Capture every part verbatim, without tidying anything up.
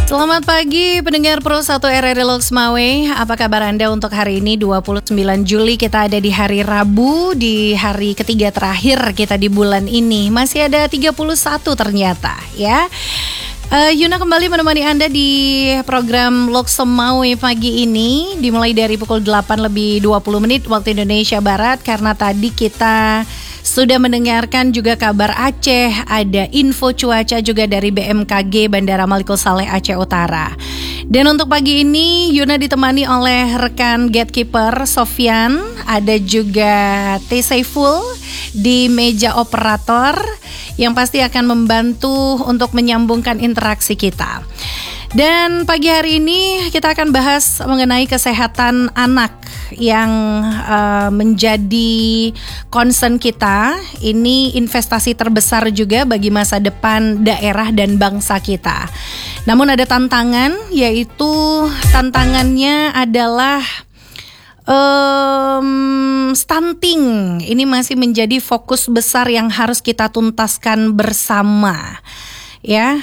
Selamat pagi pendengar Pro satu R R I Loks Mawe. Apa kabar Anda untuk hari ini dua puluh sembilan Juli? Kita ada di hari Rabu, di hari ketiga terakhir kita di bulan ini. Masih ada tiga puluh satu ternyata ya. Uh, Yuna kembali menemani Anda di program Loks Mawe pagi ini, dimulai dari pukul delapan lebih dua puluh menit waktu Indonesia Barat. Karena tadi kita sudah mendengarkan juga kabar Aceh, ada info cuaca juga dari B M K G Bandara Malikul Saleh Aceh Utara. Dan untuk pagi ini Yuna ditemani oleh rekan gatekeeper Sofyan, ada juga T Saiful di meja operator yang pasti akan membantu untuk menyambungkan interaksi kita. Dan pagi hari ini kita akan bahas mengenai kesehatan anak yang uh, menjadi concern kita. Ini investasi terbesar juga bagi masa depan daerah dan bangsa kita. Namun ada tantangan, yaitu tantangannya adalah um, stunting. Ini masih menjadi fokus besar yang harus kita tuntaskan bersama. Ya,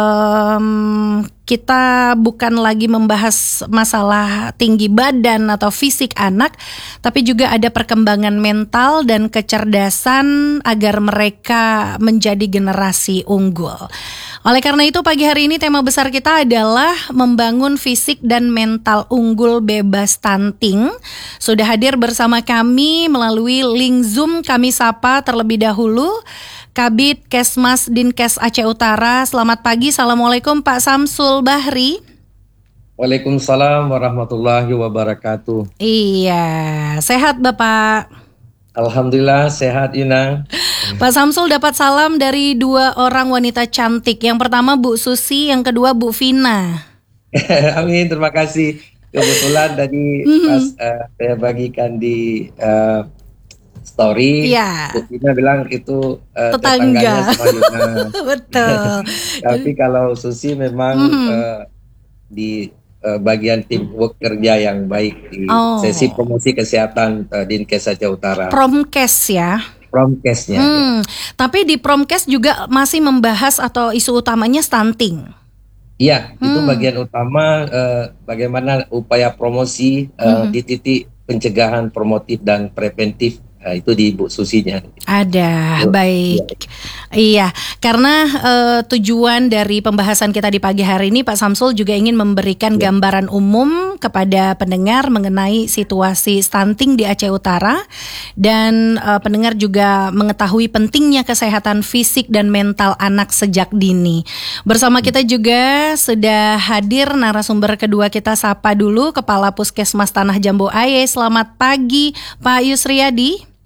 um, kita bukan lagi membahas masalah tinggi badan atau fisik anak, tapi juga ada perkembangan mental dan kecerdasan agar mereka menjadi generasi unggul. Oleh karena itu pagi hari ini tema besar kita adalah membangun fisik dan mental unggul bebas stunting. Sudah hadir bersama kami melalui link Zoom, kami sapa terlebih dahulu Kabid Kesmas Dinkes Aceh Utara. Selamat pagi, Assalamualaikum Pak Samsul Bahri. Waalaikumsalam warahmatullahi wabarakatuh. Iya, sehat Bapak? Alhamdulillah sehat Yuna. Pak Samsul dapat salam dari dua orang wanita cantik. Yang pertama Bu Susi, yang kedua Bu Vina. Amin, terima kasih. Kebetulan tadi mm-hmm. pas uh, saya bagikan di uh, story, ya. Bu Vina bilang itu uh, tetangga. tetangganya sama Yuna. Betul. Tapi kalau Susi memang mm-hmm. uh, di uh, bagian tim work kerja yang baik di oh. sesi promosi kesehatan uh, Dinkes Aceh Utara. Promkes ya. Promkesnya. Hmm, ya. Tapi di Promkes juga masih membahas atau isu utamanya stunting. Iya, hmm. itu bagian utama uh, bagaimana upaya promosi uh, hmm. di titik pencegahan promotif dan preventif. Nah, itu di Bu Susinya. Ada, oh, baik. Ya. Iya, karena uh, tujuan dari pembahasan kita di pagi hari ini Pak Samsul juga ingin memberikan ya. gambaran umum kepada pendengar mengenai situasi stunting di Aceh Utara. Dan uh, pendengar juga mengetahui pentingnya kesehatan fisik dan mental anak sejak dini. Bersama kita juga sudah hadir narasumber kedua kita, sapa dulu Kepala Puskesmas Tanah Jambu Aye. Selamat pagi Pak Yusriyadi.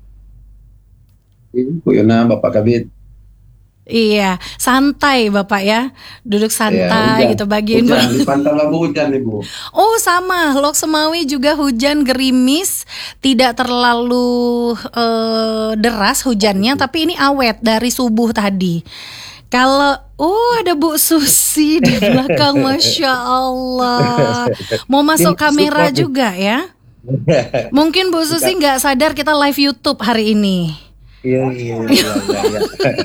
Bu Yuna, Bapak Kabid. Iya, santai Bapak ya, duduk santai ya, gitu bagian. Hujan, di Pantang Labu hujan Ibu. Oh sama, Loks Mawe juga hujan gerimis, tidak terlalu uh, deras hujannya, tapi ini awet dari subuh tadi. Kalau, oh ada Bu Susi di belakang, Masya Allah. Mau masuk kamera juga ya? Mungkin Bu Susi nggak sadar kita live YouTube hari ini. Iya, iya, iya, iya.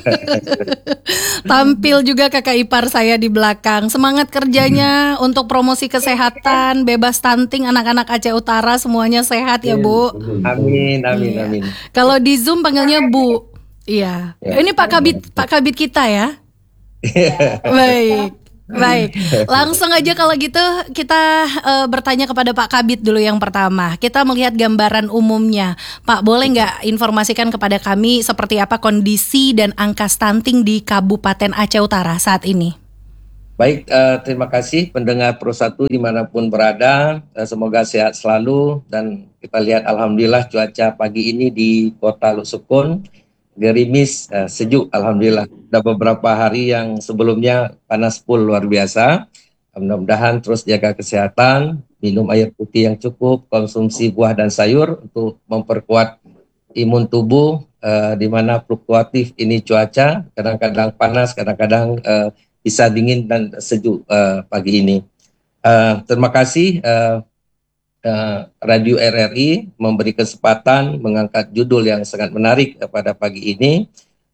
Tampil juga kakak ipar saya di belakang. Semangat kerjanya hmm. untuk promosi kesehatan, bebas stunting anak-anak Aceh Utara, semuanya sehat ya Bu. Amin, amin, iya. amin. Kalau di Zoom panggilnya Bu. Iya. Ya. Ini Pak Kabid, Pak Kabid kita ya. Baik. Baik, langsung aja kalau gitu kita uh, bertanya kepada Pak Kabid dulu yang pertama. Kita melihat gambaran umumnya. Pak, boleh nggak informasikan kepada kami seperti apa kondisi dan angka stunting di Kabupaten Aceh Utara saat ini? Baik, uh, terima kasih pendengar Pro satu dimanapun berada. Uh, semoga sehat selalu dan kita lihat alhamdulillah cuaca pagi ini di Kota Lusukun gerimis, uh, sejuk, alhamdulillah. Ada beberapa hari yang sebelumnya panas full luar biasa. Mudah-mudahan terus jaga kesehatan, minum air putih yang cukup, konsumsi buah dan sayur untuk memperkuat imun tubuh. Uh, di mana fluktuatif ini cuaca, kadang-kadang panas, kadang-kadang uh, bisa dingin dan sejuk uh, pagi ini. Uh, terima kasih. Uh, Uh, Radio R R I memberi kesempatan mengangkat judul yang sangat menarik pada pagi ini,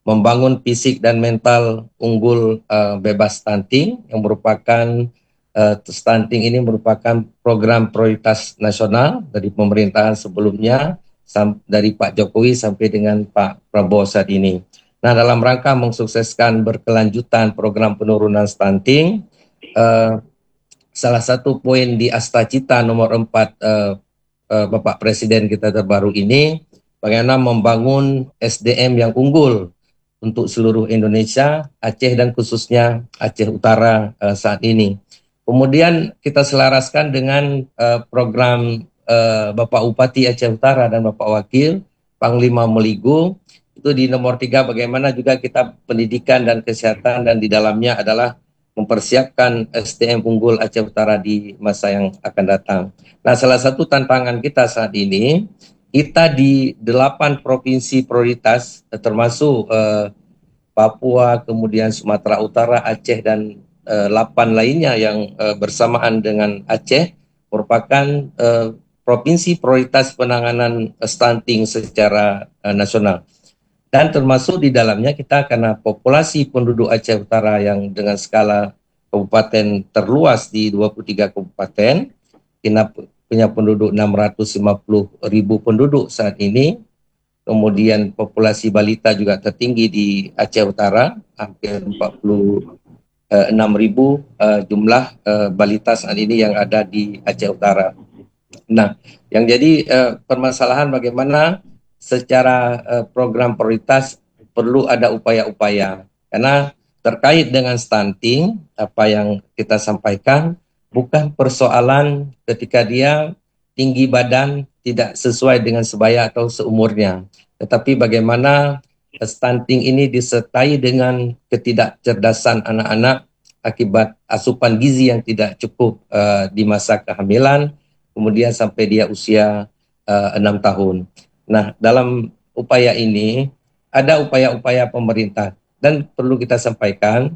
membangun fisik dan mental unggul uh, bebas stunting, yang merupakan uh, stunting ini merupakan program prioritas nasional dari pemerintahan sebelumnya, dari Pak Jokowi sampai dengan Pak Prabowo saat ini. Nah, dalam rangka mensukseskan berkelanjutan program penurunan stunting, uh, salah satu poin di Asta Cita nomor empat uh, uh, Bapak Presiden kita terbaru ini, bagaimana membangun S D M yang unggul untuk seluruh Indonesia, Aceh dan khususnya Aceh Utara uh, saat ini. Kemudian kita selaraskan dengan uh, program uh, Bapak Bupati Aceh Utara dan Bapak Wakil Panglima Meligo, itu di nomor tiga, bagaimana juga kita pendidikan dan kesehatan, dan di dalamnya adalah mempersiapkan S D M unggul Aceh Utara di masa yang akan datang. Nah, salah satu tantangan kita saat ini, kita di delapan provinsi prioritas, termasuk eh, Papua, kemudian Sumatera Utara, Aceh, dan eh, delapan lainnya yang eh, bersamaan dengan Aceh, merupakan eh, provinsi prioritas penanganan stunting secara eh, nasional. Dan termasuk di dalamnya kita, karena populasi penduduk Aceh Utara yang dengan skala kabupaten terluas di dua puluh tiga kabupaten, kita punya penduduk enam ratus lima puluh ribu penduduk saat ini. Kemudian populasi balita juga tertinggi di Aceh Utara, hampir empat puluh enam ribu uh, jumlah uh, balita saat ini yang ada di Aceh Utara. Nah, yang jadi uh, permasalahan bagaimana secara uh, program prioritas perlu ada upaya-upaya, karena terkait dengan stunting, apa yang kita sampaikan bukan persoalan ketika dia tinggi badan tidak sesuai dengan sebaya atau seumurnya, tetapi bagaimana stunting ini disertai dengan ketidakcerdasan anak-anak akibat asupan gizi yang tidak cukup uh, di masa kehamilan, kemudian sampai dia usia uh, enam tahun. Nah, dalam upaya ini ada upaya-upaya pemerintah, dan perlu kita sampaikan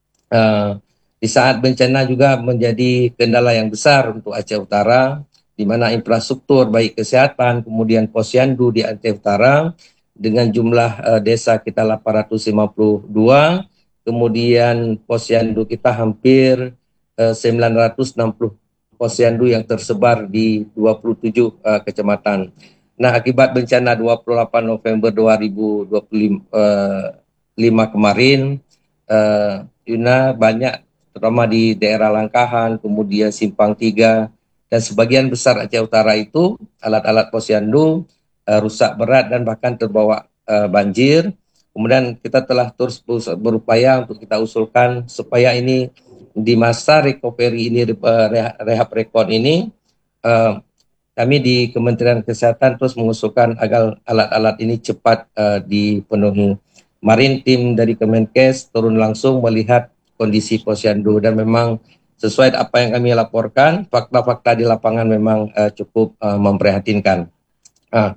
uh, di saat bencana juga menjadi kendala yang besar untuk Aceh Utara, di mana infrastruktur baik kesehatan, kemudian posyandu di Aceh Utara dengan jumlah uh, desa kita delapan ratus lima puluh dua, kemudian posyandu kita hampir uh, sembilan ratus enam puluh posyandu yang tersebar di dua puluh tujuh uh, kecamatan. Nah, akibat bencana dua puluh delapan November dua ribu dua puluh lima kemarin, uh, Yuna, banyak terutama di daerah Langkahan, kemudian Simpang Tiga, dan sebagian besar Aceh Utara itu alat-alat posyandu uh, rusak berat dan bahkan terbawa uh, banjir. Kemudian kita telah terus berupaya untuk kita usulkan supaya ini di masa recovery ini, uh, rehab rekon ini, uh, kami di Kementerian Kesehatan terus mengusulkan agar alat-alat ini cepat uh, dipenuhi. Kemarin tim dari Kemenkes turun langsung melihat kondisi posyandu, dan memang sesuai apa yang kami laporkan, fakta-fakta di lapangan memang uh, cukup uh, memprihatinkan. Uh,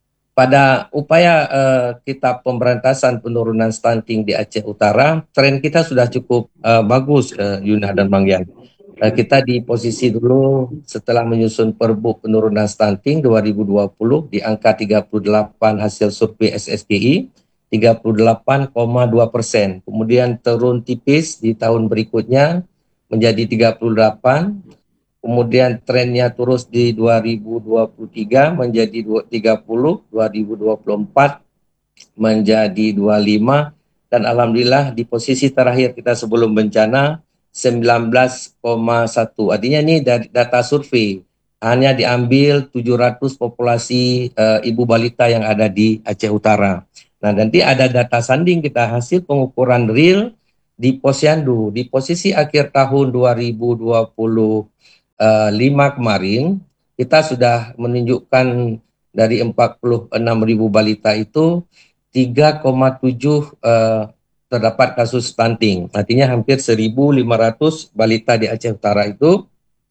pada upaya uh, kita pemberantasan penurunan stunting di Aceh Utara, tren kita sudah cukup uh, bagus, uh, Yuna dan Bang Yan. Uh, kita di posisi dulu setelah menyusun Perbu penurunan stunting dua ribu dua puluh di angka tiga puluh delapan hasil survei S S G I, tiga puluh delapan koma dua persen. Kemudian turun tipis di tahun berikutnya menjadi tiga puluh delapan. Kemudian trennya terus di dua ribu dua puluh tiga menjadi tiga puluh, dua ribu dua puluh empat menjadi dua puluh lima, dan alhamdulillah di posisi terakhir kita sebelum bencana sembilan belas koma satu. Artinya ini dari data survei, hanya diambil tujuh ratus populasi uh, ibu balita yang ada di Aceh Utara. Nah, nanti ada data sanding kita hasil pengukuran real di posyandu. Di posisi akhir tahun dua ribu dua puluh lima kemarin, kita sudah menunjukkan dari empat puluh enam ribu balita itu tiga koma tujuh uh, terdapat kasus stunting. Artinya hampir seribu lima ratus balita di Aceh Utara itu,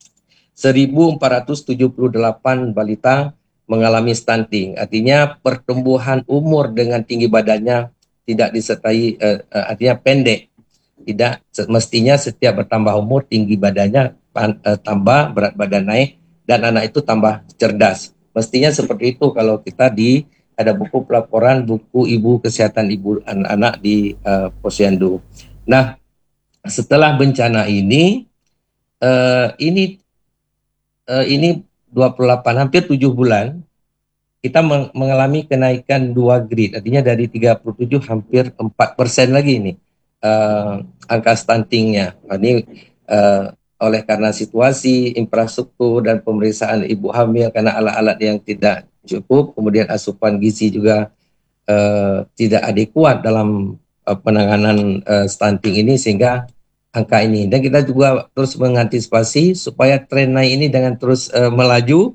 seribu empat ratus tujuh puluh delapan balita mengalami stunting. Artinya pertumbuhan umur dengan tinggi badannya tidak disertai, uh, uh, artinya pendek. Tidak, mestinya setiap bertambah umur tinggi badannya uh, tambah, berat badan naik, dan anak itu tambah cerdas. Mestinya seperti itu kalau kita di ada buku pelaporan buku ibu kesehatan ibu anak-anak di uh, Posyandu. Nah, setelah bencana ini, uh, ini uh, ini dua puluh delapan hampir tujuh bulan kita meng- mengalami kenaikan dua grade, artinya dari tiga puluh tujuh hampir empat persen lagi ini uh, angka stuntingnya. Nah, ini uh, oleh karena situasi infrastruktur dan pemeriksaan ibu hamil karena alat-alat yang tidak cukup, kemudian asupan gizi juga uh, tidak adekuat dalam uh, penanganan uh, stunting ini sehingga angka ini. Dan kita juga terus mengantisipasi supaya tren naik ini dengan terus uh, melaju.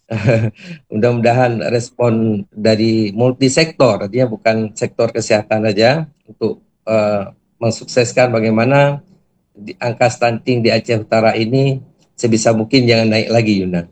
Mudah-mudahan respon dari multi sektor, artinya bukan sektor kesehatan saja, untuk uh, mensukseskan bagaimana di, angka stunting di Aceh Utara ini sebisa mungkin jangan naik lagi, Yuna.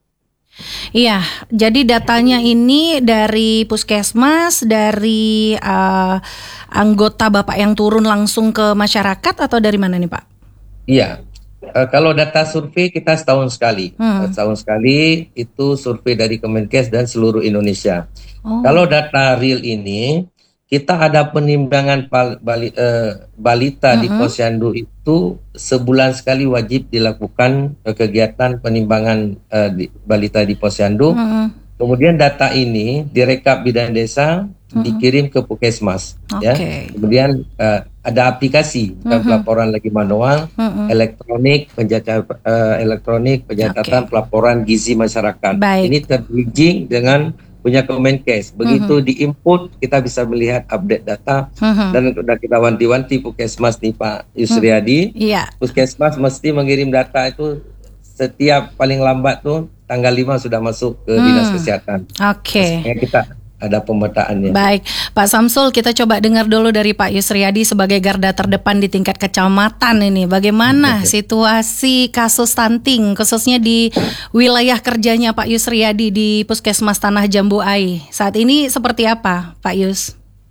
Iya, jadi datanya ini dari puskesmas, dari uh, anggota Bapak yang turun langsung ke masyarakat atau dari mana nih Pak? Iya, uh, kalau data survei kita setahun sekali, Hmm. setahun sekali itu survei dari Kemenkes dan seluruh Indonesia. Oh. Kalau data real ini, kita ada penimbangan pal- bali, uh, balita di Mm-mm. Posyandu itu sebulan sekali wajib dilakukan uh, kegiatan penimbangan uh, di, balita di Posyandu. Mm-mm. Kemudian data ini direkap bidan desa, Mm-mm. dikirim ke Puskesmas. Ya. Oke. Kemudian uh, ada aplikasi, bukan Mhm. pelaporan lagi manual, Mm-mm. elektronik, pencatat uh, elektronik, pencatatan Oke. pelaporan gizi masyarakat. Baik. Ini terbridging dengan punya Kemenkes. Begitu diinput, kita bisa melihat update data. Mhm. Dan sudah kita wanti-wanti Puskesmas nih Pak Yusriadi. Iya. Puskesmas mesti mengirim data itu setiap paling lambat tuh tanggal lima sudah masuk ke Dinas Hmm. Kesehatan. Oke. Supaya kita ada pemetaannya. Baik, Pak Samsul, kita coba dengar dulu dari Pak Yusriadi sebagai garda terdepan di tingkat kecamatan ini. Bagaimana situasi kasus stunting khususnya di wilayah kerjanya Pak Yusriadi di Puskesmas Tanah Jambu Ai? Saat ini seperti apa, Pak Yus?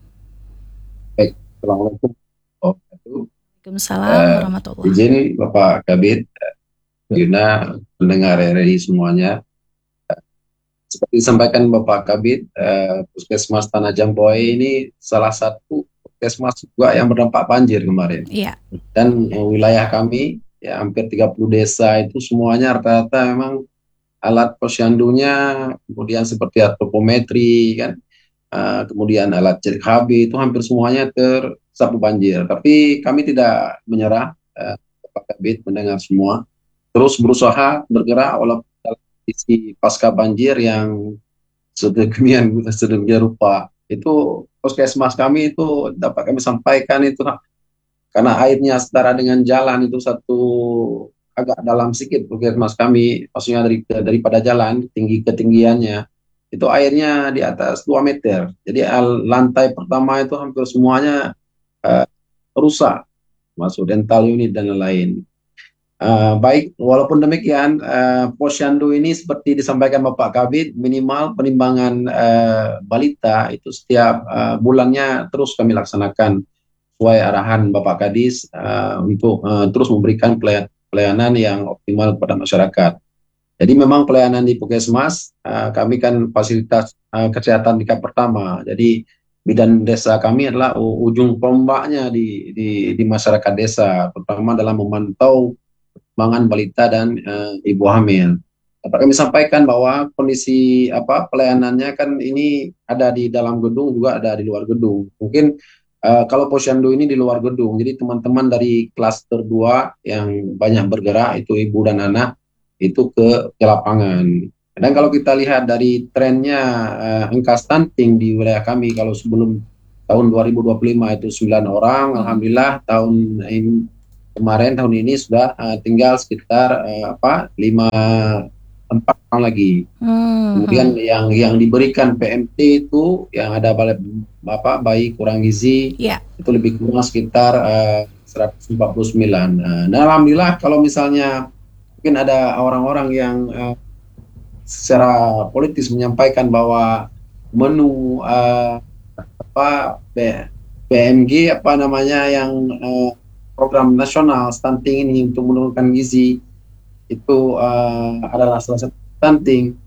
Baik, Assalamualaikum. Oh, itu Waalaikumsalam Eh, warahmatullahi. izin Bapak Kabid, Yuna, pendengar R R I semuanya. Seperti disampaikan Bapak Kabid, eh, Puskesmas Tanah Jambu Ai ini salah satu puskesmas juga yang berdampak banjir kemarin. Iya. Dan eh, wilayah kami, ya hampir tiga puluh desa itu semuanya rata-rata memang alat posyandunya, kemudian seperti alat topometri, kan, eh, kemudian alat cek H B itu hampir semuanya tersapu banjir. Tapi kami tidak menyerah, eh, Bapak Kabid mendengar semua, terus berusaha bergerak walaupun dalam kondisi pasca banjir yang sedemikian sedemikian rupa. Itu puskesmas kami itu dapat kami sampaikan itu karena airnya setara dengan jalan, itu satu agak dalam sedikit puskesmas kami, maksudnya dari daripada jalan tinggi ketinggiannya itu airnya di atas dua meter. Jadi al- lantai pertama itu hampir semuanya eh, rusak, masuk dental unit dan lain-lain. Uh, baik, walaupun demikian, uh, Posyandu ini seperti disampaikan Bapak Kabid, minimal penimbangan uh, balita itu setiap uh, bulannya terus kami laksanakan sesuai arahan Bapak Kadis uh, untuk uh, terus memberikan pelay- pelayanan yang optimal kepada masyarakat. Jadi memang pelayanan di Puskesmas, uh, kami kan fasilitas uh, kesehatan tingkat pertama. Jadi bidan desa kami adalah u- ujung tombaknya di, di, di masyarakat desa, terutama dalam memantau perkembangan balita dan uh, ibu hamil. Dapat kami sampaikan bahwa kondisi apa pelayanannya kan ini ada di dalam gedung juga ada di luar gedung. Mungkin uh, kalau posyandu ini di luar gedung, jadi teman-teman dari klaster dua yang banyak bergerak itu ibu dan anak itu ke, ke lapangan. Dan kalau kita lihat dari trennya uh, angka stunting di wilayah kami, kalau sebelum tahun dua ribu dua puluh lima itu sembilan orang, alhamdulillah tahun ini kemarin tahun ini sudah uh, tinggal sekitar uh, apa lima empat orang lagi. Hmm. Kemudian yang yang diberikan P M T itu yang ada bala- apa bayi kurang gizi Iya. itu lebih kurang sekitar uh, seratus empat puluh sembilan. Nah, nah, alhamdulillah kalau misalnya mungkin ada orang-orang yang uh, secara politis menyampaikan bahwa menu uh, apa P- PMG apa namanya yang uh, program nasional stunting ini untuk menurunkan gizi itu uh, adalah salah satu stunting.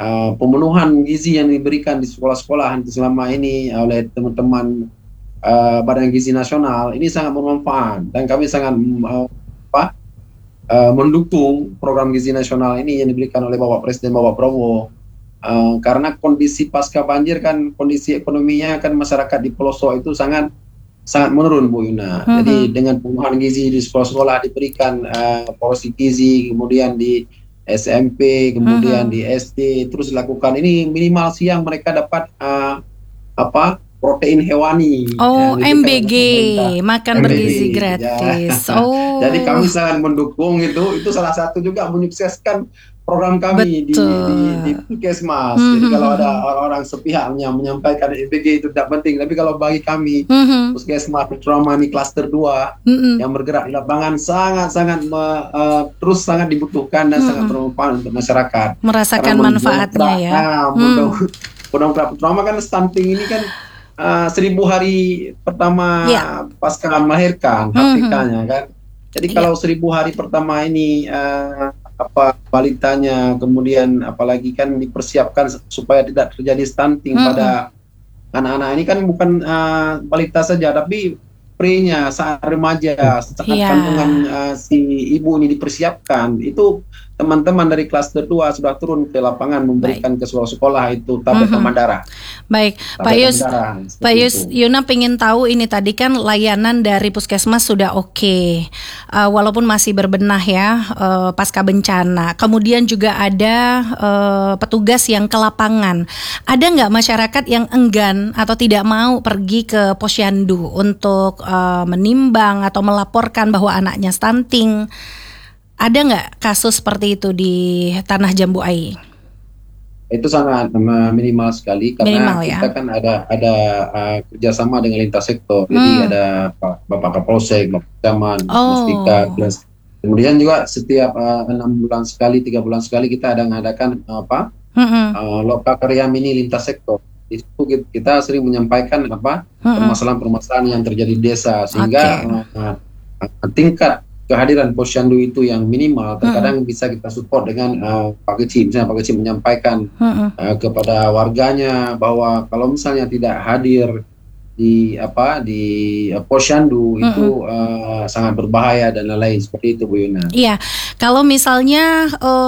uh, pemenuhan gizi yang diberikan di sekolah-sekolah selama ini oleh teman-teman uh, Badan Gizi Nasional ini sangat bermanfaat, dan kami sangat uh, apa, uh, mendukung program gizi nasional ini yang diberikan oleh Bapak Presiden Bapak Prabowo. Uh, karena kondisi pasca banjir kan, kondisi ekonominya kan masyarakat di pelosok itu sangat sangat menurun, Bu Yuna. Mm-hmm. Jadi dengan pemenuhan gizi di sekolah-sekolah diberikan uh, porsi gizi, kemudian di S M P, kemudian mm-hmm. di S D terus dilakukan ini, minimal siang mereka dapat uh, apa protein hewani. Oh, ya, M B G, makan M B G, bergizi gratis. Ya. Oh. Jadi kami sangat mendukung itu. Itu salah satu juga menyukseskan program kami di, di, di Puskesmas. Mm-hmm. Jadi kalau ada orang-orang sepihaknya menyampaikan M B G itu tidak penting, tapi kalau bagi kami mm-hmm. Puskesmas terutama di klaster dua mm-hmm. yang bergerak di lapangan sangat-sangat uh, terus sangat dibutuhkan dan mm-hmm. sangat bermanfaat untuk masyarakat. Merasakan manfaatnya ya. Nah, mm. terutama kan stunting ini kan uh, seribu hari pertama yeah. pasca melahirkan H P K-nya kan. Jadi yeah. kalau seribu hari pertama ini uh, apa balitanya, kemudian apalagi kan dipersiapkan supaya tidak terjadi stunting mm-hmm. pada anak-anak ini kan bukan uh, balita saja, tapi pre-nya saat remaja, saat yeah. kandungan uh, si ibu ini dipersiapkan. Itu teman-teman dari klaster dua sudah turun ke lapangan memberikan Baik. ke sekolah-sekolah itu tablet mm-hmm. tambahan darah. Baik, Pak Yus, Pak Yus, Yuna pengen tahu ini tadi kan layanan dari Puskesmas sudah oke, okay. uh, walaupun masih berbenah ya uh, pasca bencana. Kemudian juga ada uh, petugas yang ke lapangan. Ada nggak masyarakat yang enggan atau tidak mau pergi ke posyandu untuk uh, menimbang atau melaporkan bahwa anaknya stunting? Ada nggak kasus seperti itu di Tanah Jambu Ai? Itu sangat minimal sekali karena minimal, ya? kita kan ada ada uh, kerjasama dengan lintas sektor. Hmm. Jadi ada Pak, Bapak Kapolsek, Bapak Camat, oh. Mustika, plus. Kemudian juga setiap uh, enam bulan sekali, tiga bulan sekali kita ada mengadakan uh, apa hmm. uh, loka karya mini lintas sektor. Di situ kita sering menyampaikan apa hmm. permasalahan-permasalahan yang terjadi di desa, sehingga okay. uh, uh, tingkat kehadiran posyandu itu yang minimal terkadang hmm. bisa kita support dengan uh, Pak Kecil, misalnya Pak Kecil menyampaikan hmm. uh, kepada warganya bahwa kalau misalnya tidak hadir di apa di uh, posyandu hmm. itu uh, sangat berbahaya dan lain-lain seperti itu, Bu Yuna. Iya, kalau misalnya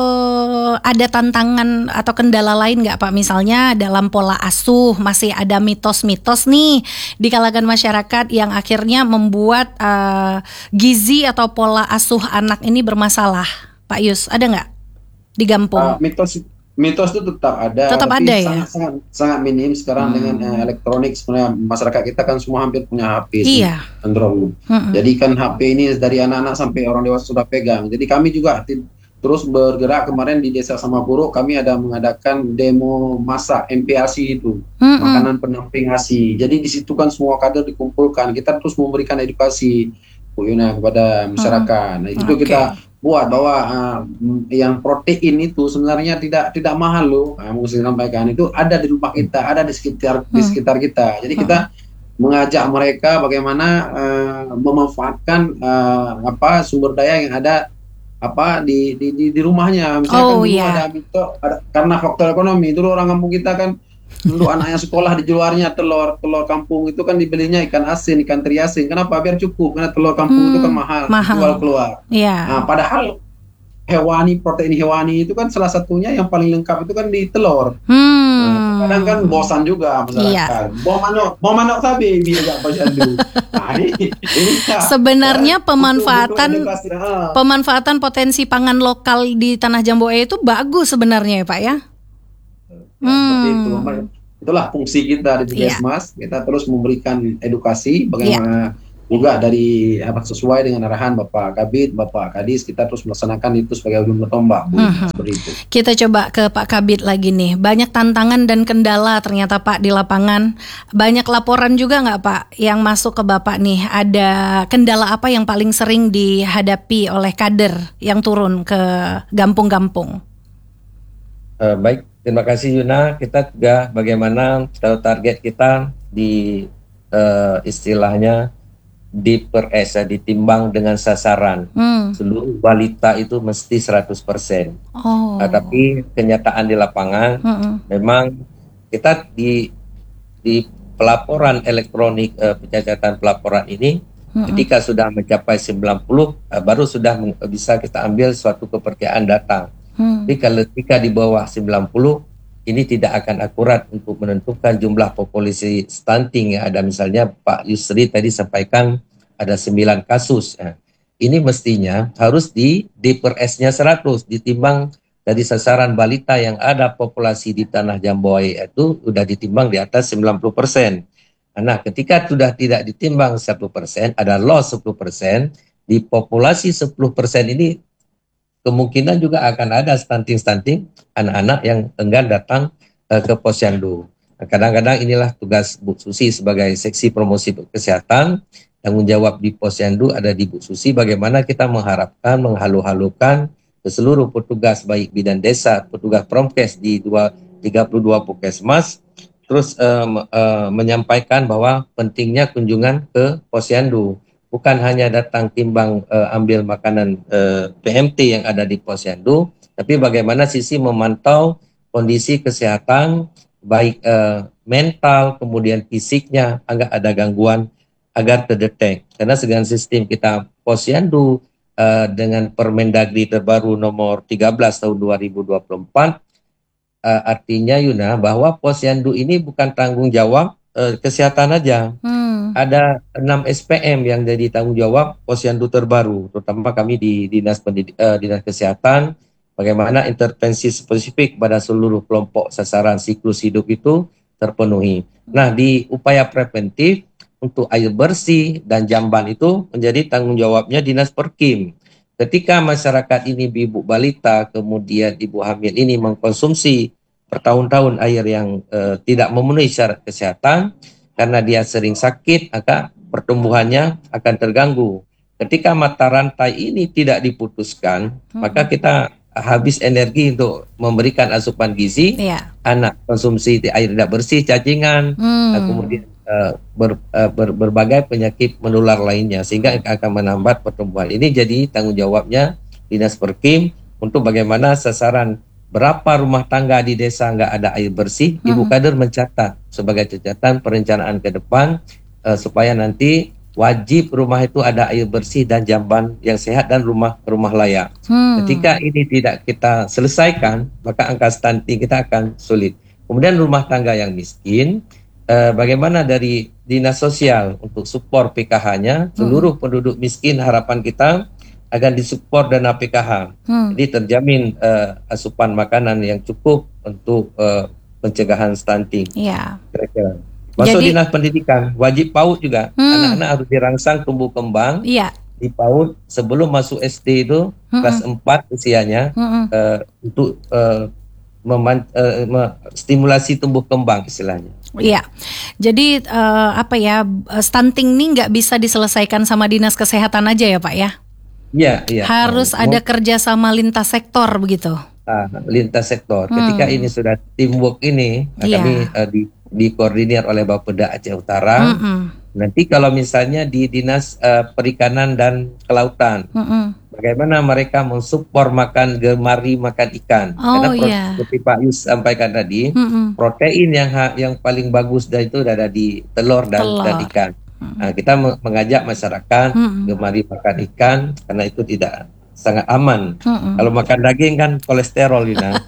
uh, ada tantangan atau kendala lain nggak Pak? Misalnya dalam pola asuh masih ada mitos-mitos nih di kalangan masyarakat yang akhirnya membuat uh, gizi atau pola asuh anak ini bermasalah, Pak Yus, ada nggak di Gampung? Uh, mitos Mitos itu tetap ada, tetap tapi ada ya? sangat, sangat, sangat minim sekarang hmm. dengan uh, elektronik. Sebenarnya masyarakat kita kan semua hampir punya H P, iya. Android. Hmm. Jadi kan H P ini dari anak-anak sampai orang dewasa sudah pegang. Jadi kami juga t- terus bergerak. Kemarin di Desa Samapuro kami ada mengadakan demo masak M P A S I itu, hmm. makanan pendamping A S I. Jadi di situ kan semua kader dikumpulkan. Kita terus memberikan edukasi, Bu Yuna, kepada masyarakat. Hmm. Nah, itu okay. kita buat bahwa uh, yang protein itu sebenarnya tidak tidak mahal loh. Nah, mau saya sampaikan itu ada di rumah kita, ada di sekitar hmm. di sekitar kita. Jadi hmm. kita mengajak mereka bagaimana uh, memanfaatkan uh, apa sumber daya yang ada apa di di di, di rumahnya. Misalnya oh, kan yeah. ada mito ada, karena faktor ekonomi. Dulu orang kampung kita kan dulu anaknya sekolah di luarnya telur telur kampung itu kan dibelinya ikan asin, ikan teri asin. Kenapa? Biar cukup, karena telur kampung hmm, itu kan mahal, mahal. Jual keluar. Yeah. Nah, padahal hewani, protein hewani itu kan salah satunya yang paling lengkap itu kan di telur. Hmm. Nah, kadang kan bosan juga masyarakat. Yeah. Mau manok, mau manok sapi biar gak posyandu. Nah, ini, ini ya, sebenarnya ya, pemanfaatan betul, betul pemanfaatan potensi pangan lokal di Tanah Jambu Ai itu bagus sebenarnya ya Pak ya. Ya, hmm. seperti itu. Itulah fungsi kita di Puskesmas. Yeah. Kita terus memberikan edukasi bagaimana yeah. juga dari apa sesuai dengan arahan Bapak Kabid, Bapak Kadis, kita terus melaksanakan itu sebagai ujung tombak, Bu. Hmm. Seperti itu. Kita coba ke Pak Kabid lagi nih. Banyak tantangan dan kendala ternyata Pak di lapangan. Banyak laporan juga nggak Pak yang masuk ke Bapak nih? Ada kendala apa yang paling sering dihadapi oleh kader yang turun ke gampung-gampung? Uh, baik, terima kasih Yuna. Kita juga bagaimana target kita di uh, istilahnya D per S, ya, ditimbang dengan sasaran. Hmm. Seluruh balita itu mesti seratus persen. Oh. Nah, tapi kenyataan di lapangan Mm-mm. memang kita di di pelaporan elektronik, eh, pencatatan pelaporan ini, Mm-mm. ketika sudah mencapai sembilan puluh, eh, baru sudah meng- bisa kita ambil suatu kepercayaan data. Hmm. Tapi kalau ketika di bawah sembilan puluh, ini tidak akan akurat untuk menentukan jumlah populasi stunting yang ada. Misalnya Pak Yusri tadi sampaikan ada sembilan kasus. Ya. Ini mestinya harus di D per S-nya seratus, ditimbang dari sasaran balita yang ada populasi di Tanah Jambuaya itu sudah ditimbang di atas sembilan puluh persen. Nah, ketika sudah tidak ditimbang satu persen, ada loss sepuluh persen, di populasi sepuluh persen ini kemungkinan juga akan ada stunting-stunting anak-anak yang enggan datang uh, ke posyandu. Nah, kadang-kadang inilah tugas Bu Susi sebagai seksi promosi kesehatan. Tanggung jawab di posyandu ada di Bu Susi, bagaimana kita mengharapkan, menghalu-halukan ke seluruh petugas baik bidan desa, petugas promkes di dua, tiga puluh dua puskesmas, terus uh, uh, menyampaikan bahwa pentingnya kunjungan ke posyandu. Bukan hanya datang timbang uh, ambil makanan uh, P M T yang ada di posyandu, tapi bagaimana sisi memantau kondisi kesehatan baik uh, mental kemudian fisiknya agar ada gangguan agar terdetek. Karena dengan sistem kita posyandu uh, dengan Permendagri terbaru nomor tiga belas tahun dua ribu dua puluh empat, uh, artinya Yuna bahwa posyandu ini bukan tanggung jawab uh, kesehatan aja. Hmm. Ada enam S P M yang jadi tanggung jawab posyandu terbaru, terutama kami di Dinas Pendidik, uh, Dinas Kesehatan, bagaimana intervensi spesifik pada seluruh kelompok sasaran siklus hidup itu terpenuhi. Nah, di upaya preventif untuk air bersih dan jamban itu menjadi tanggung jawabnya Dinas Perkim. Ketika masyarakat ini, ibu balita, kemudian ibu hamil ini mengkonsumsi bertahun-tahun air yang uh, tidak memenuhi syarat kesehatan, karena dia sering sakit, maka pertumbuhannya akan terganggu. Ketika mata rantai ini tidak diputuskan, hmm. maka kita habis energi untuk memberikan asupan gizi, yeah. anak konsumsi air tidak bersih, cacingan, hmm. kemudian uh, ber, uh, ber, berbagai penyakit menular lainnya, sehingga akan menambah pertumbuhan. Ini jadi tanggung jawabnya Dinas Perkim untuk bagaimana sasaran berapa rumah tangga di desa nggak ada air bersih, hmm. Ibu Kader mencatat sebagai catatan perencanaan ke depan uh, supaya nanti wajib rumah itu ada air bersih dan jamban yang sehat dan rumah-rumah layak. Hmm. Ketika ini tidak kita selesaikan, maka angka stunting kita akan sulit. Kemudian rumah tangga yang miskin, uh, bagaimana dari Dinas Sosial untuk support P K H-nya, seluruh hmm. penduduk miskin harapan kita akan disupport dana P K H. Hmm. Jadi terjamin uh, asupan makanan yang cukup untuk uh, pencegahan stunting. Iya. Kira-kira. Masuk Jadi, Dinas Pendidikan, wajib PAUD juga. Hmm. Anak-anak harus dirangsang tumbuh kembang. Iya. Di PAUD sebelum masuk S D itu hmm. kelas empat usianya hmm. uh, untuk uh, meman- uh, stimulasi tumbuh kembang istilahnya. Iya, jadi uh, apa ya, stunting ini nggak bisa diselesaikan sama Dinas Kesehatan aja ya Pak ya? Iya, iya. Harus nah, ada kerjasama lintas sektor begitu. Ah, lintas sektor. Hmm. Ketika ini sudah teamwork ini, nah yeah. kami uh, di, dikoordinir oleh Bapeda Aceh Utara. Mm-mm. Nanti kalau misalnya di Dinas uh, Perikanan dan Kelautan, Mm-mm. bagaimana mereka mensupport makan gemari makan ikan? Oh, Karena pro- yeah. seperti Pak Yus sampaikan tadi, Mm-mm. protein yang ha- yang paling bagus dari itu ada di telur dan, telur. dan ikan. Nah, kita mengajak masyarakat hmm. gemari makan ikan karena itu tidak sangat aman. Hmm. Kalau makan daging kan kolesterol, Lina.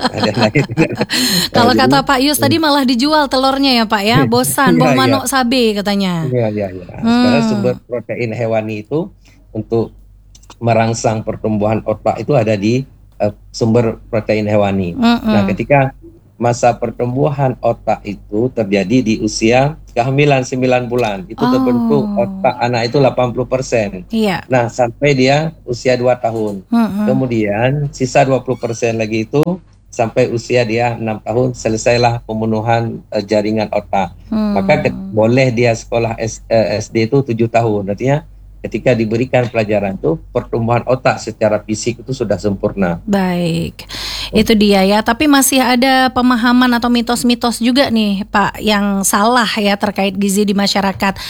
Kalau kata Pak Yus tadi malah dijual telurnya ya Pak ya, bosan, boh manuk ya. Sabe katanya. Iya iya iya. Hmm. Karena sumber protein hewani itu untuk merangsang pertumbuhan otak itu ada di uh, sumber protein hewani. Hmm. Nah, ketika masa pertumbuhan otak itu terjadi di usia kehamilan sembilan bulan. Itu oh. terbentuk otak anak itu delapan puluh persen. Iya. Nah, sampai dia usia dua tahun. Mm-hmm. Kemudian sisa dua puluh persen lagi itu sampai usia dia enam tahun selesailah pemenuhan uh, jaringan otak. Mm. Maka ke- boleh dia sekolah S- uh, S D itu tujuh tahun. Artinya ketika diberikan pelajaran itu pertumbuhan otak secara fisik itu sudah sempurna. Baik. Itu dia ya, tapi masih ada pemahaman atau mitos-mitos juga nih Pak yang salah ya terkait gizi di masyarakat.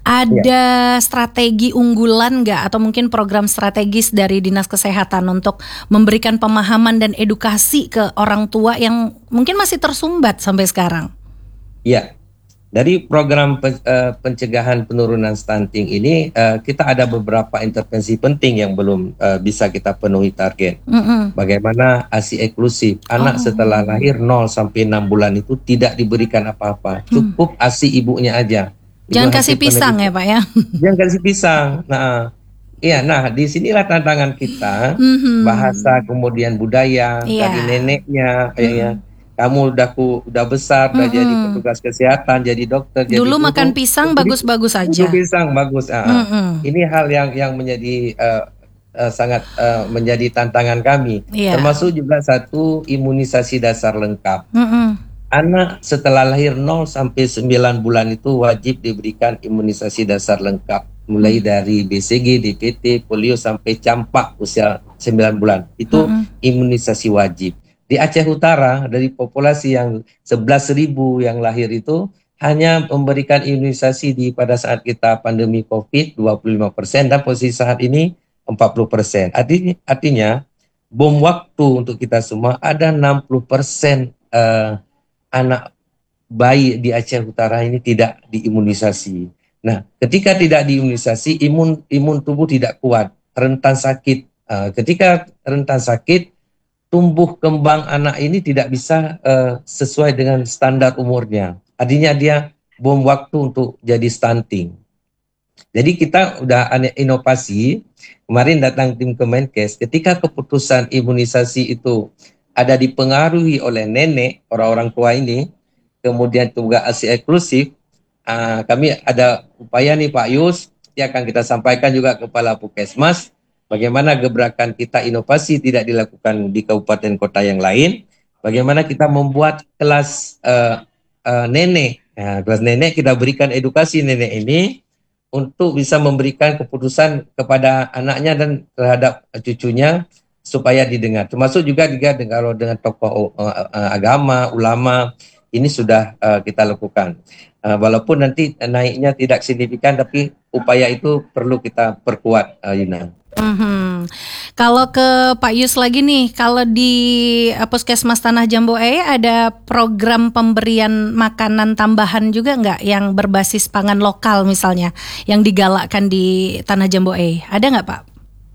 Ada strategi unggulan nggak atau mungkin program strategis dari Dinas Kesehatan untuk memberikan pemahaman dan edukasi ke orang tua yang mungkin masih tersumbat sampai sekarang? Ya, dari program pe- eh, pencegahan penurunan stunting ini eh, kita ada beberapa intervensi penting yang belum eh, bisa kita penuhi target. Mm-mm. Bagaimana A S I eksklusif, anak Oh. setelah lahir nol sampai enam bulan itu tidak diberikan apa-apa, cukup A S I ibunya aja. Itu Jangan hasil kasih pisang ya penelitian. Pak ya. Jangan kasih pisang. Nah, iya, nah disinilah tantangan kita, Mhm. bahasa kemudian budaya Iya. dari neneknya, kayaknya kamu udah ku, udah besar, udah jadi Mm-mm. petugas kesehatan, jadi dokter, jadi Dulu guru. makan pisang Jadi bagus-bagus kudu aja. pisang bagus. ah, ah. Mm-mm. Ini hal yang yang menjadi eh, eh, sangat eh, menjadi tantangan kami. Iya. Termasuk juga satu imunisasi dasar lengkap. Mm-mm. Anak setelah lahir nol sampai sembilan bulan itu wajib diberikan imunisasi dasar lengkap. Mulai dari B C G, D P T, polio sampai campak usia sembilan bulan. Itu Mm-mm. imunisasi wajib. Di Aceh Utara dari populasi yang sebelas ribu yang lahir itu hanya memberikan imunisasi di pada saat kita pandemi COVID dua puluh lima persen dan posisi saat ini empat puluh persen. Artinya, artinya bom waktu untuk kita semua ada enam puluh persen eh, anak bayi di Aceh Utara ini tidak diimunisasi. Nah, ketika tidak diimunisasi, imun imun tubuh tidak kuat, rentan sakit. Uh, ketika rentan sakit, tumbuh kembang anak ini tidak bisa uh, sesuai dengan standar umurnya. Artinya dia bom waktu untuk jadi stunting. Jadi kita udah ada inovasi. Kemarin datang tim Kemenkes, ketika keputusan imunisasi itu ada dipengaruhi oleh nenek, orang-orang tua ini, kemudian juga A S I eksklusif, uh, kami ada upaya nih Pak Yus, yang akan kita sampaikan juga Kepala Puskesmas, bagaimana gebrakan kita inovasi tidak dilakukan di kabupaten kota yang lain, bagaimana kita membuat kelas uh, uh, nenek, nah, kelas nenek kita berikan edukasi nenek ini, untuk bisa memberikan keputusan kepada anaknya dan terhadap cucunya supaya didengar. Termasuk juga juga kalau dengan tokoh uh, uh, agama, ulama, ini sudah uh, kita lakukan. Uh, walaupun nanti naiknya tidak signifikan, tapi upaya itu perlu kita perkuat, uh, Yuna. Mhm. Kalau ke Pak Yus lagi nih, kalau di uh, Puskesmas Tanah Jambu E ada program pemberian makanan tambahan juga nggak yang berbasis pangan lokal misalnya, yang digalakkan di Tanah Jambu E, ada nggak Pak?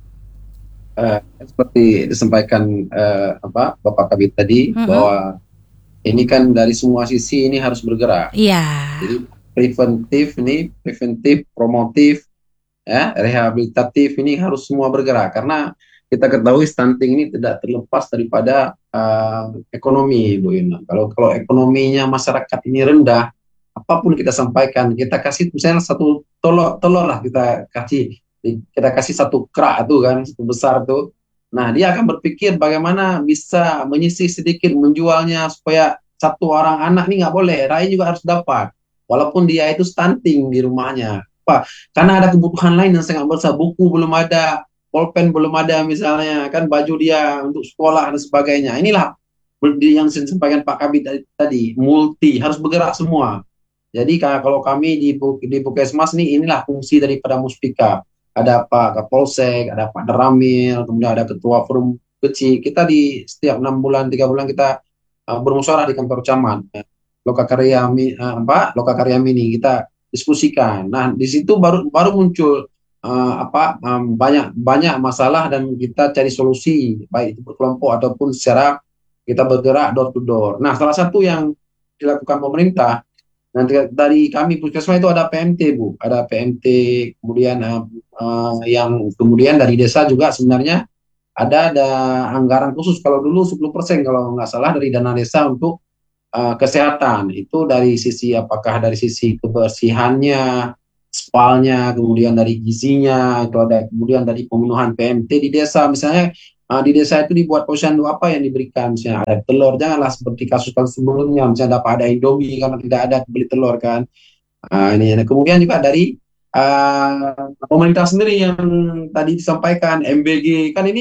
Uh, seperti disampaikan uh, apa Bapak Kabit tadi, Mm-mm. bahwa ini kan dari semua sisi ini harus bergerak. Iya. Jadi preventif ini, preventif, promotif, ya, rehabilitatif ini harus semua bergerak, karena kita ketahui stunting ini tidak terlepas daripada uh, ekonomi, Bu Yuna. Kalau kalau ekonominya masyarakat ini rendah, apapun kita sampaikan, kita kasih misalnya satu telur, telur lah kita kasih, kita kasih satu kerak itu kan, satu besar tuh. Nah, dia akan berpikir bagaimana bisa menyisih sedikit menjualnya supaya satu orang anak ini nggak boleh, rakyat juga harus dapat, walaupun dia itu stunting di rumahnya. Pak, karena ada kebutuhan lain yang sangat besar, buku belum ada, pulpen belum ada misalnya, kan baju dia untuk sekolah dan sebagainya. Inilah yang saya sampaikan Pak Kabit tadi, multi, harus bergerak semua. Jadi kalau kami di, di Puskesmas nih, inilah fungsi daripada Muspika. Ada Pak Kapolsek, ada Pak Deramil, kemudian ada Ketua Forum Kecil. Kita di setiap enam bulan, tiga bulan kita uh, bermusyawarah di kantor camat. Lokakarya uh, apa? Lokakarya Mini kita diskusikan. Nah, di situ baru baru muncul uh, apa um, banyak banyak masalah dan kita cari solusi, baik itu berkelompok ataupun secara kita bergerak door to door. Nah, salah satu yang dilakukan pemerintah, nanti dari kami Puskesmas itu ada P M T, Bu, ada P M T, kemudian uh, uh, yang kemudian dari desa juga sebenarnya ada ada anggaran khusus, kalau dulu sepuluh persen kalau nggak salah dari dana desa untuk Uh, kesehatan, itu dari sisi apakah dari sisi kebersihannya, spalnya, kemudian dari gizinya, itu ada, kemudian dari pemenuhan P M T di desa misalnya. Uh, di desa itu dibuat posyandu apa yang diberikan, misalnya ada telur, janganlah seperti kasus-kasus sebelumnya misalnya dapat ada Indomie karena tidak ada beli telur kan. Uh, ini nah, kemudian juga dari uh, pemerintah sendiri yang tadi disampaikan M B G kan, ini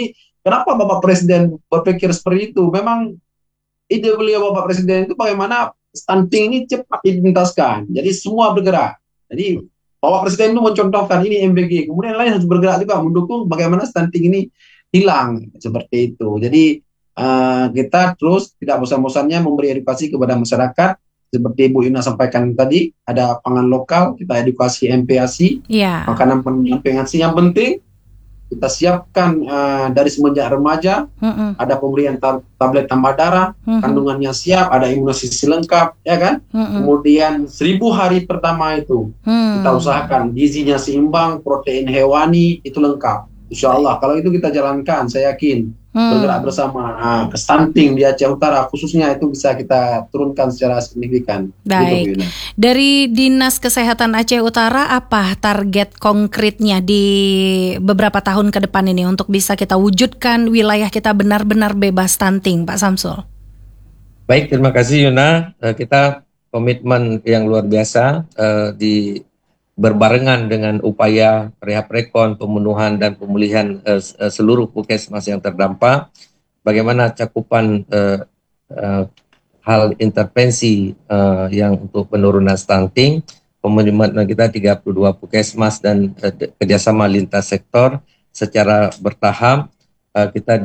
kenapa Bapak Presiden berpikir seperti itu? Memang ide beliau Bapak Presiden itu bagaimana stunting ini cepat dituntaskan. Jadi semua bergerak. Jadi Bapak Presiden itu mencontohkan ini M B G, kemudian lain harus bergerak juga mendukung bagaimana stunting ini hilang seperti itu. Jadi uh, kita terus tidak bosan-bosannya memberi edukasi kepada masyarakat. Seperti Bu Yuna sampaikan tadi, ada pangan lokal, kita edukasi M P A S I, yeah. makanan pendampingan. Yang penting kita siapkan uh, dari semenjak remaja, mm-mm. ada pemberian tab- tablet tambah darah, mm-hmm. kandungannya siap, ada imunisasi lengkap, ya kan? Mm-mm. Kemudian seribu hari pertama itu mm. kita usahakan gizinya seimbang, protein hewani itu lengkap. Insya Allah kalau itu kita jalankan, saya yakin hmm. bergerak bersama. Nah, stunting di Aceh Utara khususnya itu bisa kita turunkan secara signifikan. Baik. Gitu, dari Dinas Kesehatan Aceh Utara, apa target konkretnya di beberapa tahun ke depan ini untuk bisa kita wujudkan wilayah kita benar-benar bebas stunting, Pak Samsul? Baik, terima kasih Yuna. Kita komitmen yang luar biasa uh, di berbarengan dengan upaya rehab rekon, pemenuhan dan pemulihan uh, seluruh puskesmas yang terdampak, bagaimana cakupan uh, uh, hal intervensi uh, yang untuk penurunan stunting, komitmen kita tiga puluh dua puskesmas dan uh, kerjasama lintas sektor secara bertahap, uh, kita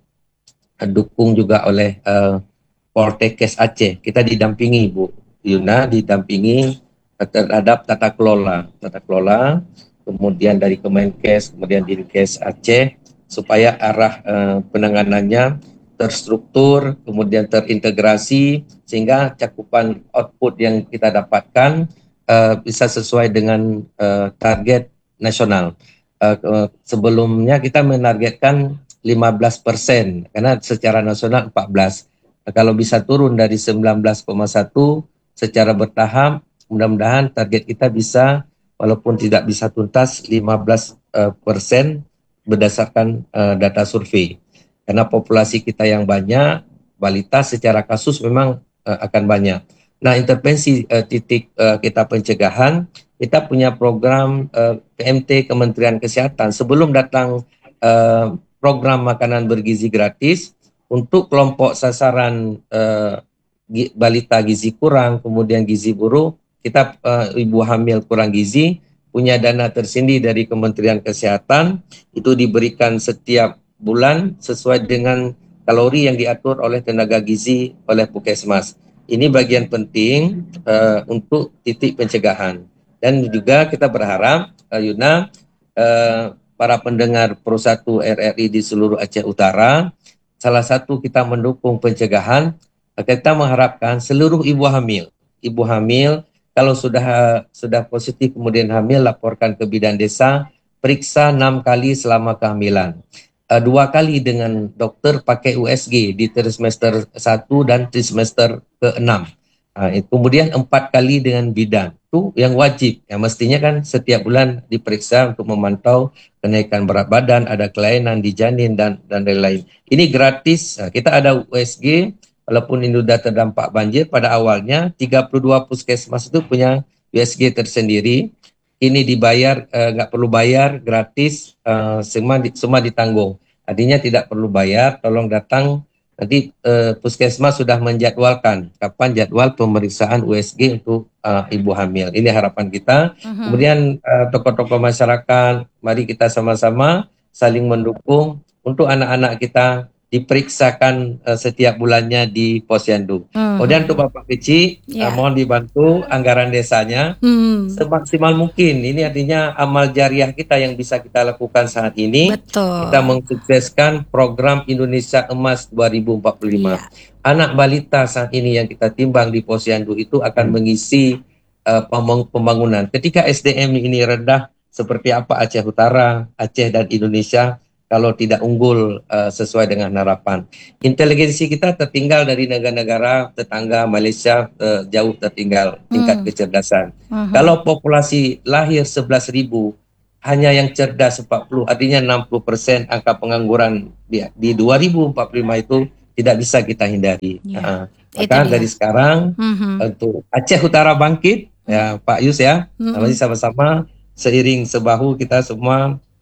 didukung juga oleh uh, Poltekkes Aceh, kita didampingi Bu Yuna, didampingi terhadap tata kelola, tata kelola, kemudian dari Kemenkes, kemudian Dinkes Aceh, supaya arah eh, penanganannya terstruktur, kemudian terintegrasi, sehingga cakupan output yang kita dapatkan eh, bisa sesuai dengan eh, target nasional. Eh, sebelumnya kita menargetkan lima belas persen, karena secara nasional empat belas. Nah, kalau bisa turun dari sembilan belas koma satu secara bertahap, mudah-mudahan target kita bisa, walaupun tidak bisa tuntas, lima belas persen berdasarkan uh, data survei. Karena populasi kita yang banyak, balita secara kasus memang uh, akan banyak. Nah, intervensi uh, titik uh, kita pencegahan, kita punya program uh, P M T Kementerian Kesehatan. Sebelum datang uh, program makanan bergizi gratis, untuk kelompok sasaran uh, balita gizi kurang, kemudian gizi buruk, kita uh, ibu hamil kurang gizi, punya dana tersendiri dari Kementerian Kesehatan, itu diberikan setiap bulan sesuai dengan kalori yang diatur oleh tenaga gizi oleh Puskesmas. Ini bagian penting uh, untuk titik pencegahan. Dan juga kita berharap, uh, Yuna, uh, para pendengar Pro satu R R I di seluruh Aceh Utara, salah satu kita mendukung pencegahan, kita mengharapkan seluruh ibu hamil, ibu hamil, kalau sudah sudah positif kemudian hamil, laporkan ke bidan desa, periksa enam kali selama kehamilan. Uh, dua kali dengan dokter pakai U S G di trimester satu dan trimester keenam. Uh, kemudian empat kali dengan bidan. Itu yang wajib. Ya, mestinya kan setiap bulan diperiksa untuk memantau kenaikan berat badan, ada kelainan di janin dan dan lain-lain. Ini gratis. Uh, kita ada U S G. Walaupun ini sudah terdampak banjir, pada awalnya tiga puluh dua puskesmas itu punya U S G tersendiri. Ini dibayar, nggak uh, perlu bayar, gratis, uh, semua, di, semua ditanggung. Artinya tidak perlu bayar, tolong datang. Nanti uh, puskesmas sudah menjadwalkan kapan jadwal pemeriksaan U S G untuk uh, ibu hamil. Ini harapan kita. Uh-huh. Kemudian uh, tokoh-tokoh masyarakat, mari kita sama-sama saling mendukung untuk anak-anak kita diperiksakan uh, setiap bulannya di Posyandu. Hmm. Kemudian untuk Bapak Kecil, yeah. uh, mohon dibantu anggaran desanya hmm. semaksimal mungkin. Ini artinya amal jariah kita yang bisa kita lakukan saat ini. Betul. Kita mensukseskan program Indonesia Emas dua ribu empat puluh lima. Yeah. Anak balita saat ini yang kita timbang di Posyandu itu akan mengisi uh, pembangunan. Ketika S D M ini rendah, seperti apa Aceh Utara, Aceh dan Indonesia kalau tidak unggul uh, sesuai dengan harapan. Inteligensi kita tertinggal dari negara-negara tetangga Malaysia, uh, jauh tertinggal tingkat hmm. kecerdasan. Uh-huh. Kalau populasi lahir sebelas ribu, hanya yang cerdas empat puluh, artinya enam puluh persen angka pengangguran di, di dua ribu empat puluh lima itu tidak bisa kita hindari. Yeah. Uh, maka dari sekarang uh-huh. untuk Aceh Utara bangkit, uh-huh. ya Pak Yus ya, uh-huh. masih sama-sama seiring sebahu kita semua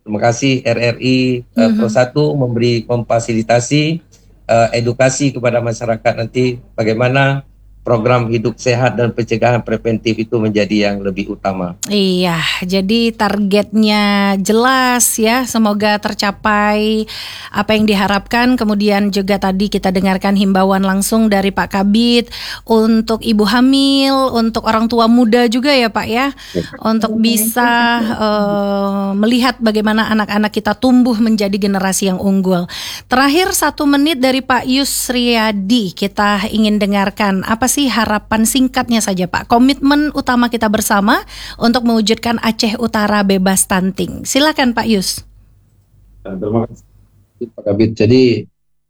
Terima kasih R R I uh, Pro Mhm. satu memberi memfasilitasi uh, edukasi kepada masyarakat nanti bagaimana program hidup sehat dan pencegahan preventif itu menjadi yang lebih utama. Iya, jadi targetnya jelas ya, semoga tercapai apa yang diharapkan. Kemudian juga tadi kita dengarkan himbauan langsung dari Pak Kabid untuk ibu hamil, untuk orang tua muda juga ya Pak ya, untuk bisa uh, melihat bagaimana anak-anak kita tumbuh menjadi generasi yang unggul. Terakhir satu menit dari Pak Yusriyadi, kita ingin dengarkan apa sih harapan singkatnya saja Pak, komitmen utama kita bersama untuk mewujudkan Aceh Utara bebas stunting. Silakan Pak Yus. Terima kasih Pak Kabit. Jadi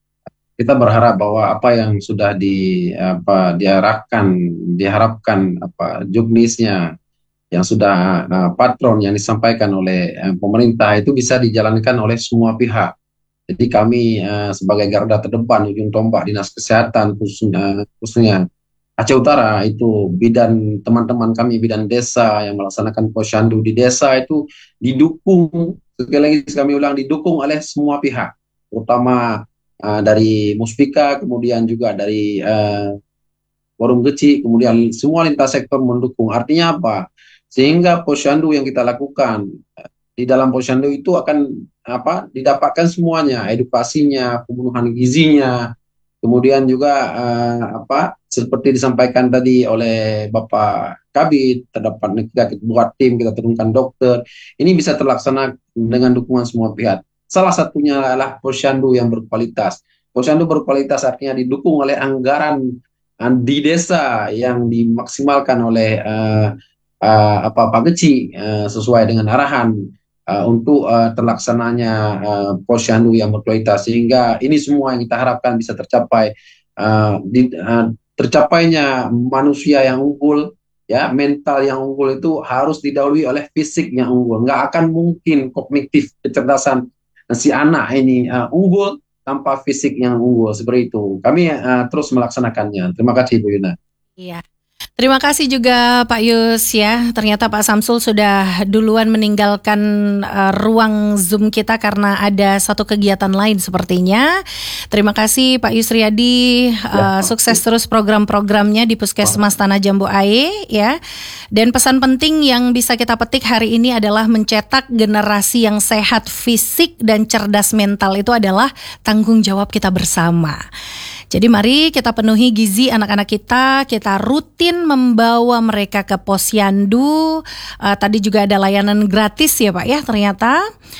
kita berharap bahwa apa yang sudah di apa diarahkan diharapkan apa juknisnya yang sudah uh, patron yang disampaikan oleh uh, pemerintah itu bisa dijalankan oleh semua pihak. Jadi kami uh, sebagai garda terdepan ujung tombak dinas kesehatan khususnya, khususnya Aceh Utara itu bidan teman-teman kami bidan desa yang melaksanakan posyandu di desa itu didukung, sekali lagi kami ulang, didukung oleh semua pihak, terutama uh, dari Muspika, kemudian juga dari uh, Forum Kecil, kemudian semua lintas sektor mendukung. Artinya apa? Sehingga posyandu yang kita lakukan uh, di dalam posyandu itu akan apa? Didapatkan semuanya, edukasinya, pembunuhan gizinya. Kemudian juga uh, apa seperti disampaikan tadi oleh Bapak Kabit, terdapat kita buat tim, kita turunkan dokter. Ini bisa terlaksana dengan dukungan semua pihak. Salah satunya adalah posyandu yang berkualitas. Posyandu berkualitas artinya didukung oleh anggaran uh, di desa yang dimaksimalkan oleh uh, uh, apa Pak Geci uh, sesuai dengan arahan uh, untuk uh, terlaksananya uh, posyandu yang berkualitas, sehingga ini semua yang kita harapkan bisa tercapai. Uh, di, uh, tercapainya manusia yang unggul, ya mental yang unggul itu harus didahului oleh fisik yang unggul. Nggak akan mungkin kognitif kecerdasan si anak ini uh, unggul tanpa fisik yang unggul, seperti itu. Kami uh, terus melaksanakannya. Terima kasih Bu Yuna. Iya. Terima kasih juga Pak Yus ya. Ternyata Pak Samsul sudah duluan meninggalkan uh, ruang Zoom kita karena ada satu kegiatan lain sepertinya. Terima kasih Pak Yusriyadi, uh, Ya, sukses terus program-programnya di Puskesmas Tanah Jambu Ae ya. Dan pesan penting yang bisa kita petik hari ini adalah mencetak generasi yang sehat fisik dan cerdas mental itu adalah tanggung jawab kita bersama. Jadi mari kita penuhi gizi anak-anak kita, kita rutin membawa mereka ke posyandu. Uh, tadi juga ada layanan gratis ya Pak ya ternyata.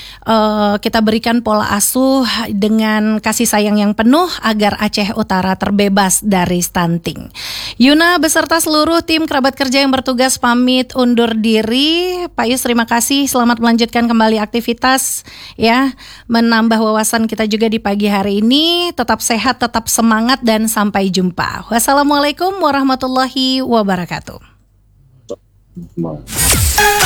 Uh, kita berikan pola asuh dengan kasih sayang yang penuh agar Aceh Utara terbebas dari stunting. Yuna beserta seluruh tim kerabat kerja yang bertugas pamit undur diri. Pak Yus terima kasih, selamat melanjutkan kembali aktivitas ya. Menambah wawasan kita juga di pagi hari ini. Tetap sehat, tetap semangat. Dan sampai jumpa. Wassalamualaikum warahmatullahi wabarakatuh.